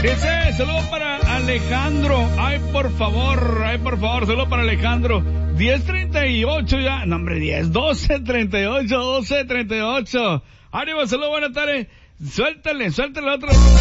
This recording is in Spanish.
Dice, saludo para Alejandro. Ay, por favor, saludo para Alejandro. 10:38 ya. No, hombre, 12:38. Ánimo, saludo, buenas tardes. Suéltale otro.